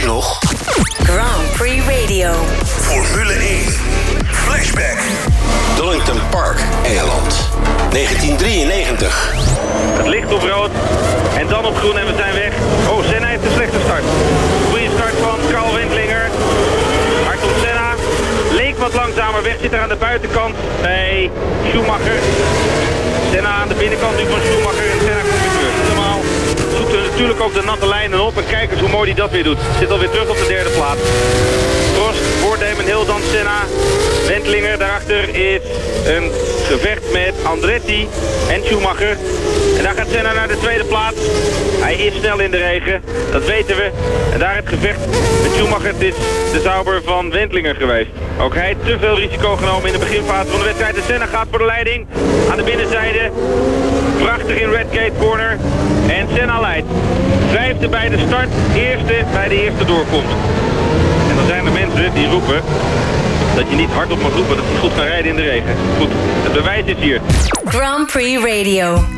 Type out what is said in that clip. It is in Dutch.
nog? Grand Prix Radio. Formule 1. Flashback. Donington Park, Engeland. 1993. Het licht op rood. En dan op groen en we zijn weg. Oh, Senna heeft een slechte start. Goede start van Carl Wendlinger. Ayrton Senna. Leek wat langzamer weg. Zit er aan de buitenkant bij Schumacher. Senna aan de binnenkant nu van Schumacher. En Senna komt weer terug. Helemaal. Zoekt er natuurlijk ook de natte lijnen op. En kijk eens hoe mooi hij dat weer doet. Zit alweer terug op de derde plaats. Prost voor Damon Hill, dan Senna. Wendlinger, daarachter is een gevecht met Andretti en Schumacher. En daar gaat Senna naar de tweede plaats. Hij is snel in de regen, dat weten we. En daar het gevecht met Schumacher, het is de Sauber van Wendlinger geweest. Ook hij heeft te veel risico genomen in de beginfase van de wedstrijd. En Senna gaat voor de leiding aan de binnenzijde. Prachtig in Redgate Corner. En Senna leidt. Vijfde bij de start, eerste bij de eerste doorkomst. En dan zijn er mensen die roepen dat je niet hardop mag roepen dat hij goed kan rijden in de regen. Goed, het bewijs is hier. Grand Prix Radio.